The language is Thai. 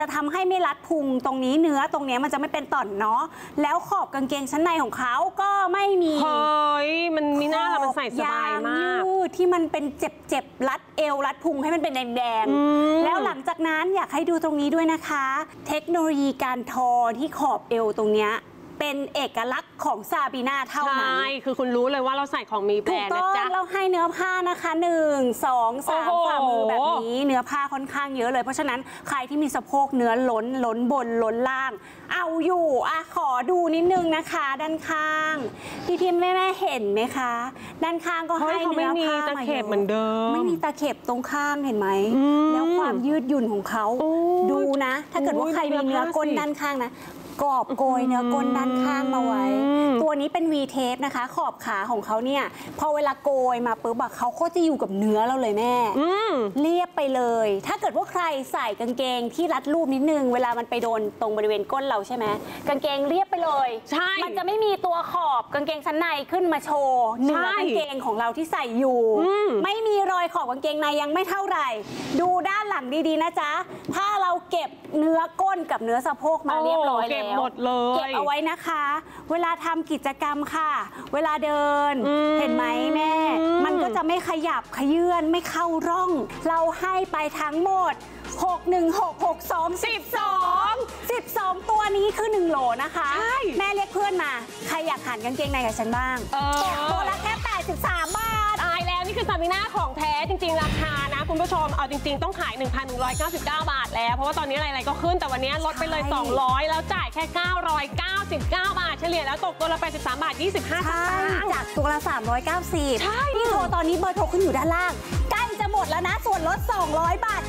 จะทำให้ไม่รัดพุงตรงนี้เนื้อตรงนี้มันจะไม่เป็นต่อนเนาะแล้วขอบกางเกงชั้นในของเขาก็ไม่มีเฮ้ยมันมีหน้าเรามันใส่สบายมากยืดที่มันเป็นเจ็บรัดเอวรัดพุงให้มันเป็นแดงๆแล้วหลังจากนั้นอยากให้ดูตรงนี้ด้วยนะคะเทคโนโลยีการทอที่ขอบเอวตรงเนี้ยเป็นเอกลักษณ์ของซาบีนาเท่านั้นใช่คือคุณรู้เลยว่าเราใส่ของมีแบรนด์นะจ๊ะเราให้เนื้อผ้านะคะ1 2 3 ฝ่ามือแบบนี้เนื้อผ้าค่อนข้างเยอะเลยเพราะฉะนั้นใครที่มีสะโพกเนื้อล้นบนล้นล่างเอาอยู่ขอดูนิดนึงนะคะด้านข้างพี่แม่เห็นไหมคะด้านข้างก็ให้เนื้อผ้าตะเข็บเหมือนเดิมไม่มีตะเข็บตรงข้างเห็นไหมแล้วความยืดหยุ่นของเขาดูนะถ้าเกิดว่าใครมีเนื้อก้นด้านข้างนะกอบโกยเนื้อก้นด้านข้างมาไว้ตัวนี้เป็น V tape นะคะขอบขาของเขาเนี่ยพอเวลาโกยมาปุ๊บเขาก็จะอยู่กับเนื้อเราเลยแม่เรียบไปเลยถ้าเกิดว่าใครใส่กางเกงที่รัดรูปนิดนึงเวลามันไปโดนตรงบริเวณก้นเราใช่ไหมกางเกงเรียบไปเลยใช่มันจะไม่มีตัวขอบกางเกงชั้นในขึ้นมาโชว์เนื้อกางเกงของเราที่ใส่อยู่ไม่มีรอยขอบกางเกงในยังไม่เท่าไหร่ดูด้านหลังดีๆนะจ๊ะถ้าเราเก็บเนื้อก้นกับเนื้อสะโพกมาเรียบร้อยแล้วหมดเลยเก็บเอาไว้นะคะเวลาทำกิจกรรมค่ะเวลาเดินเห็นไหมแม่มันก็จะไม่ขยับขยื่นไม่เข้าร่องเราให้ไปทั้งหมด12 ตัวนี้คือ1โหลนะคะแม่เรียกเพื่อนมาใครอยากหันกางเกงในกับฉันบ้างตัวละแค่83 บาทตายแล้วนี่คือซาบีน่าของแท้จริงๆราคานะคุณผู้ชมเอาจริงๆต้องขาย 1,199 บาทแล้วเพราะว่าตอนนี้อะไรๆก็ขึ้นแต่วันนี้ลดไปเลย200แล้วจ่ายแค่999 บาทเฉลี่ยแล้วตกตัวละ83 บาท 25 สตางค์จากตัวละ390 ใช่นี่โทรตอนนี้เบอร์โทรขึ้นอยู่ด้านล่างใกล้จะหมดแล้วนะส่วนลด200 บาท